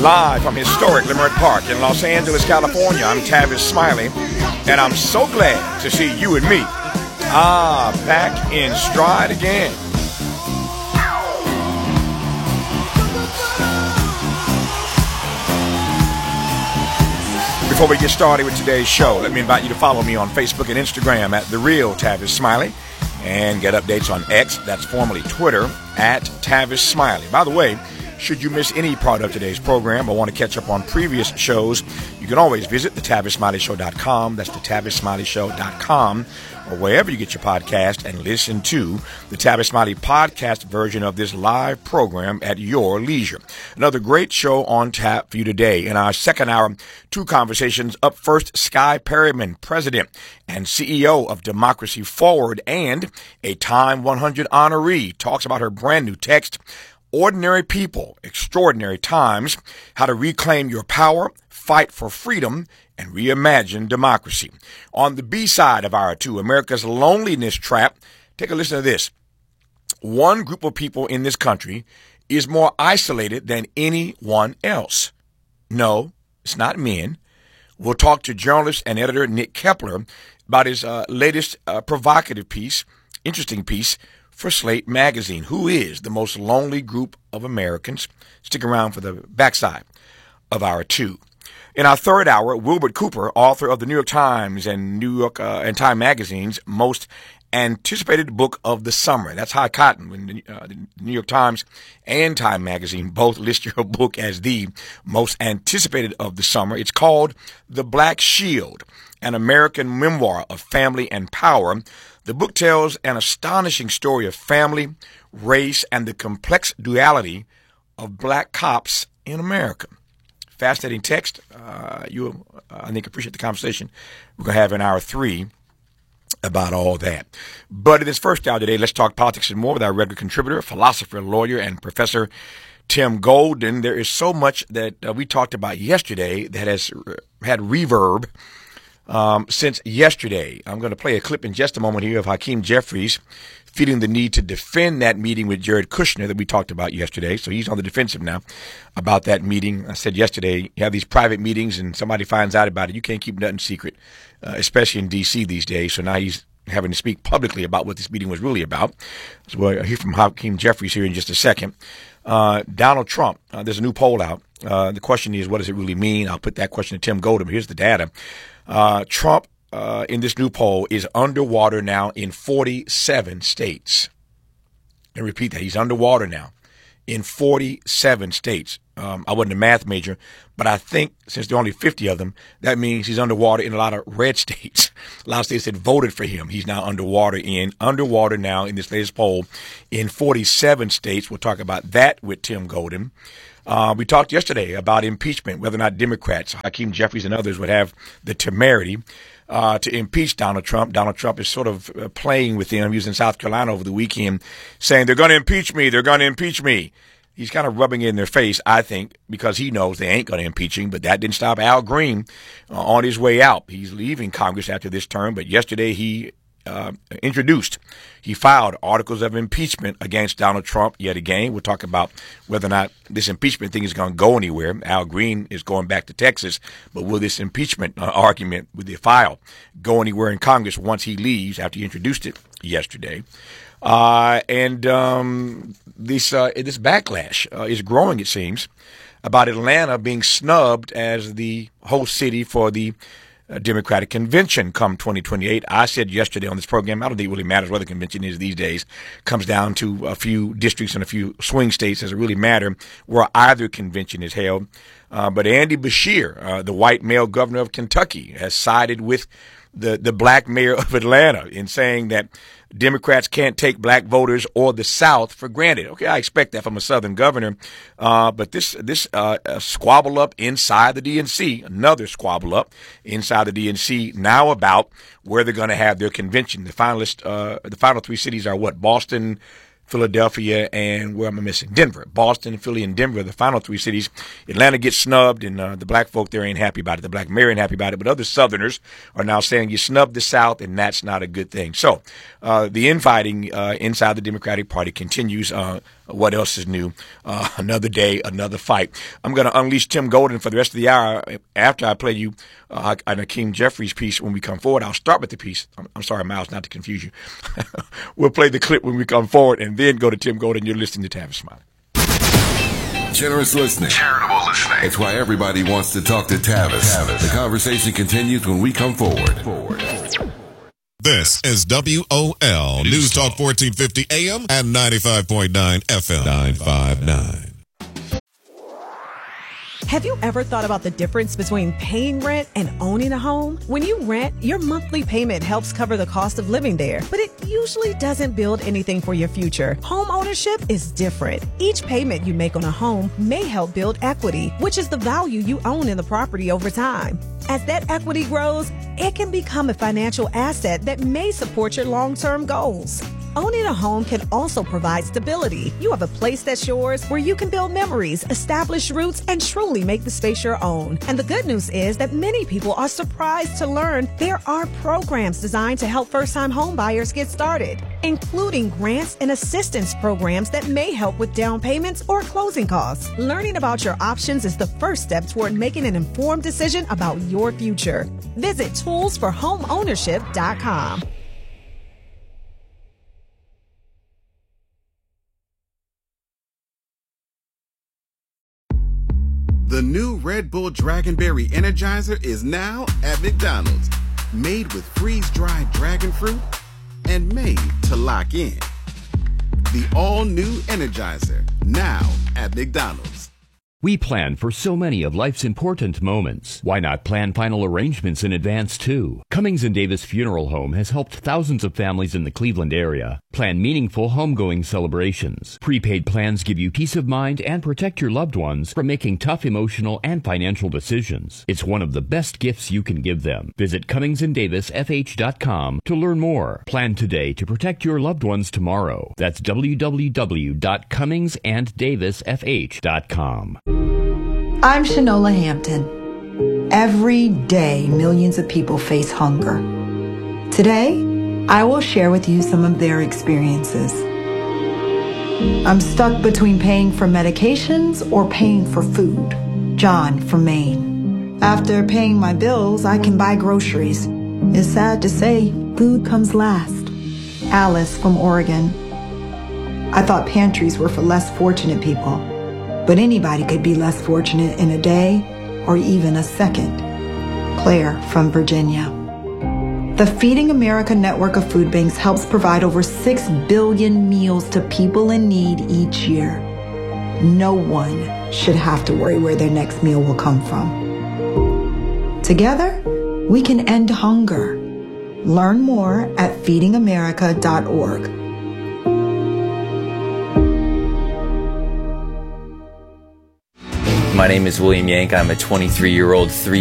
Live from historic Leimert Park in Los Angeles, California, I'm Tavis Smiley, and I'm so glad to see you and me. Back in stride again. Before we get started with today's show, let me invite you to follow me on Facebook and Instagram at The Real Tavis Smiley, and get updates on X, that's formerly Twitter, at Tavis Smiley. By the way, should you miss any part of today's program or want to catch up on previous shows, you can always visit thetavissmileyshow.com. That's thetavissmileyshow.com, or wherever you get your podcast, and listen to the Tavis Smiley podcast version of this live program at your leisure. Another great show on tap for you today. In our second hour, two conversations. Up first, Sky Perryman, President and CEO of Democracy Forward and a Time 100 honoree, talks about her brand new text, Ordinary People, Extraordinary Times, How to Reclaim Your Power, Fight for Freedom, and Reimagine Democracy. On the B side of our two, America's Loneliness Trap, take a listen to this. One group of people in this country is more isolated than anyone else. No, it's not men. We'll talk to journalist and editor Nick Kepler about his latest provocative piece, interesting piece, for Slate Magazine. Who is the most lonely group of Americans? Stick around for the backside of our two. In our third hour, Wilbert Cooper, author of the New York Times and and Time Magazine's most anticipated book of the summer. That's high cotton when the New York Times and Time Magazine both list your book as the most anticipated of the summer. It's called The Black Shield, an American memoir of family and power. The book tells an astonishing story of family, race, and the complex duality of black cops in America. Fascinating text. You'll, I think, appreciate the conversation we're going to have in hour three about all that. But in this first hour today, let's talk politics and more with our regular contributor, philosopher, lawyer, and Professor Tim Golden. There is so much that we talked about yesterday that has had reverb since yesterday. I'm going to play a clip in just a moment here of Hakeem Jeffries feeling the need to defend that meeting with Jared Kushner that we talked about yesterday. So he's on the defensive now about that meeting. I said yesterday, you have these private meetings and somebody finds out about it. You can't keep nothing secret, especially in D.C. these days. So now he's having to speak publicly about what this meeting was really about. So we'll hear from Hakeem Jeffries here in just a second. Donald Trump, there's a new poll out. The question is, what does it really mean? I'll put that question to Tim Golden. Here's the data. Trump, in this new poll, is underwater now in 47 states. And repeat that. He's underwater now in 47 states. I wasn't a math major, but I think since there are only 50 of them, that means he's underwater in a lot of red states. A lot of states that voted for him. He's now underwater now in this latest poll in 47 states. We'll talk about that with Tim Golden. We talked yesterday about impeachment, whether or not Democrats, Hakeem Jeffries and others, would have the temerity to impeach Donald Trump. Donald Trump is sort of playing with them. He was in South Carolina over the weekend saying, they're going to impeach me. They're going to impeach me. He's kind of rubbing it in their face, I think, because he knows they ain't going to impeach him. But that didn't stop Al Green on his way out. He's leaving Congress after this term. But yesterday he filed articles of impeachment against Donald Trump yet again. We'll talk about whether or not this impeachment thing is going to go anywhere. Al Green is going back to Texas, but will this impeachment argument with the file go anywhere in Congress once he leaves after he introduced it yesterday? This backlash is growing, it seems, about Atlanta being snubbed as the host city for the Democratic convention come 2028. I said yesterday on this program, I don't think it really matters where the convention is these days. It comes down to a few districts and a few swing states. Does it really matter where either convention is held? But Andy Beshear, the white male governor of Kentucky, has sided with the black mayor of Atlanta in saying that Democrats can't take black voters or the South for granted. Okay, I expect that from a Southern governor. But this squabble up inside the DNC, another squabble up inside the DNC now about where they're going to have their convention. The final three cities are what? Boston, Philadelphia, and where am I missing? Denver. Boston, Philly, and Denver, the final three cities. Atlanta gets snubbed, and the black folk there ain't happy about it. The black mayor ain't happy about it, but other Southerners are now saying you snubbed the South, and that's not a good thing. So the infighting inside the Democratic Party continues. What else is new? Another day, another fight. I'm going to unleash Tim Golden for the rest of the hour. After I play you an Hakeem Jeffries piece when we come forward, I'll start with the piece. I'm sorry, Miles, not to confuse you. We'll play the clip when we come forward and then go to Tim Golden. You're listening to Tavis Smiley. Generous listening. Charitable listening. It's why everybody wants to talk to Tavis. The conversation continues when we come forward. This is WOL News Talk 1450 AM and 95.9 FM 959. Have you ever thought about the difference between paying rent and owning a home? When you rent, your monthly payment helps cover the cost of living there, but it usually doesn't build anything for your future. Home ownership is different. Each payment you make on a home may help build equity, which is the value you own in the property over time. As that equity grows, it can become a financial asset that may support your long-term goals. Owning a home can also provide stability. You have a place that's yours where you can build memories, establish roots, and truly make the space your own. And the good news is that many people are surprised to learn there are programs designed to help first-time home buyers get started, including grants and assistance programs that may help with down payments or closing costs. Learning about your options is the first step toward making an informed decision about your future. Visit toolsforhomeownership.com. The new Red Bull Dragonberry Energizer is now at McDonald's. Made with freeze-dried dragon fruit and made to lock in. The all-new Energizer, now at McDonald's. We plan for so many of life's important moments. Why not plan final arrangements in advance, too? Cummings & Davis Funeral Home has helped thousands of families in the Cleveland area plan meaningful homegoing celebrations. Prepaid plans give you peace of mind and protect your loved ones from making tough emotional and financial decisions. It's one of the best gifts you can give them. Visit CummingsandDavisFH.com to learn more. Plan today to protect your loved ones tomorrow. That's www.CummingsandDavisFH.com. I'm Shanola Hampton. Every day, millions of people face hunger. Today, I will share with you some of their experiences. I'm stuck between paying for medications or paying for food. John from Maine. After paying my bills, I can buy groceries. It's sad to say, food comes last. Alice from Oregon. I thought pantries were for less fortunate people, but anybody could be less fortunate in a day or even a second. Claire from Virginia. The Feeding America network of food banks helps provide over 6 billion meals to people in need each year. No one should have to worry where their next meal will come from. Together, we can end hunger. Learn more at feedingamerica.org. My name is William Yank. I'm a 23-year-old